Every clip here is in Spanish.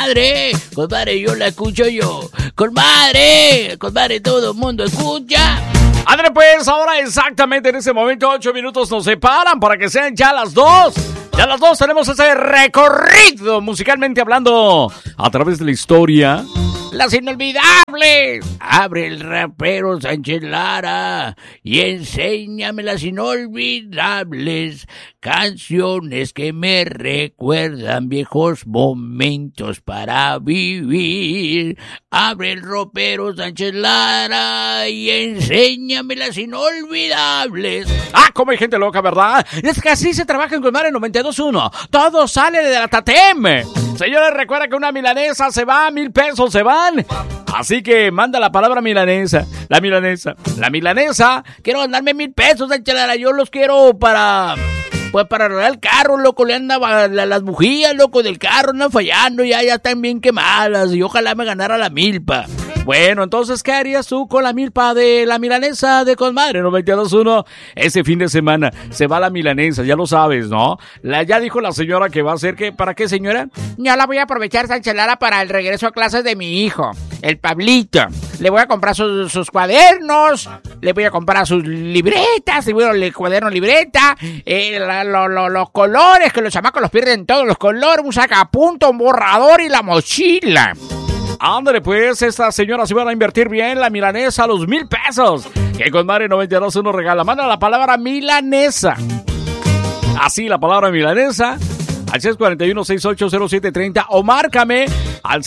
Comadre, yo la escucho yo. Comadre, todo el mundo escucha. Ándale pues, ahora exactamente en ese momento 8 minutos nos separan para que sean ya las 2. Ya las 2 tenemos ese recorrido musicalmente hablando a través de la historia. Las inolvidables. Abre el rapero Sánchez Lara y enséñame las inolvidables canciones que me recuerdan viejos momentos para vivir. Abre el rapero Sánchez Lara y enséñame las inolvidables. Ah, como hay gente loca, ¿verdad? Es que así se trabaja en Conmare 92.1. Todo sale de la TATEM. Señores, recuerda que una milanesa se va, 1,000 pesos se van. Así que manda la palabra milanesa. La milanesa. Quiero ganarme 1,000 pesos, Sánchez Lara. Yo los quiero para arreglar el carro, loco. Le andan las bujías, loco, del carro andan fallando. Ya están bien quemadas. Y ojalá me ganara la milpa. Bueno, entonces, ¿qué harías tú con la milpa de la milanesa de Conmare 92.1? Ese fin de semana se va la milanesa, ya lo sabes, ¿no? Ya dijo la señora que va a hacer, ¿para qué, señora? Yo la voy a aprovechar, Sánchez Lara, para el regreso a clases de mi hijo, el Pablito. Le voy a comprar sus cuadernos, le voy a comprar sus libretas, el cuaderno libreta, los colores, que los chamacos los pierden todos, los colores, un sacapunto, un borrador y la mochila. Ándale, pues, esta señora se va a invertir bien la milanesa, los 1,000 pesos que Conmare 92.1 regala. Manda la palabra milanesa. Así, la palabra milanesa al 641-680730 o márcame al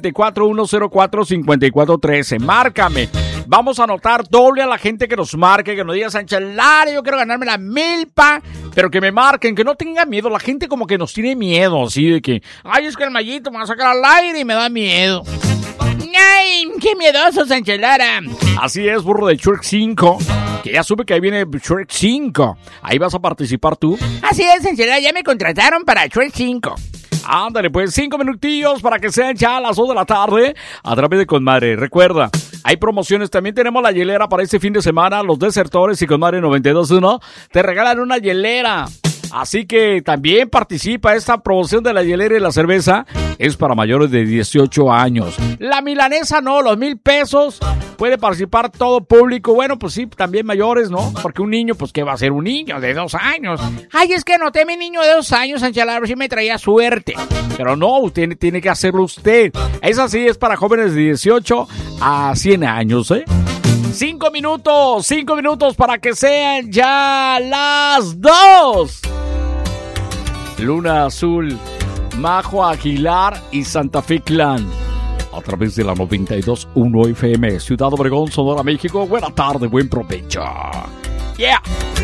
644-104-5413. Márcame. Vamos a anotar doble a la gente que nos marque, que nos diga, Sánchez Lara, yo quiero ganarme la milpa, pero que me marquen, que no tengan miedo. La gente como que nos tiene miedo, así de que, ay, es que el mallito me va a sacar al aire y me da miedo. ¡Ay, qué miedoso, Sánchez Lara! Así es, burro de Shrek 5, que ya supe que ahí viene Shrek 5. Ahí vas a participar tú. Así es, Sánchez Lara, ya me contrataron para Shrek 5. Ándale, pues 5 minutillos para que sean ya a las 2 de la tarde a través de Conmare. Recuerda, hay promociones. También tenemos la hielera para este fin de semana. Los Desertores y Conmare 92.1 te regalan una hielera. Así que también participa. Esta promoción de la hielera y la cerveza es para mayores de 18 años. La milanesa no, los 1,000 pesos. Puede participar todo público. Bueno, pues sí, también mayores, ¿no? Porque un niño, pues ¿qué va a ser un niño de 2 años? Ay, es que noté mi niño de 2 años, Sánchez Lara, si me traía suerte. Pero no, usted tiene que hacerlo usted. Esa sí es para jóvenes de 18 a 100 años, ¿eh? 5 minutos para que sean ya las 2. Luna Azul, Majo Aguilar y Santa Fe Clan. A través de la 92.1 FM, Ciudad Obregón, Sonora, México. Buena tarde, buen provecho. Yeah.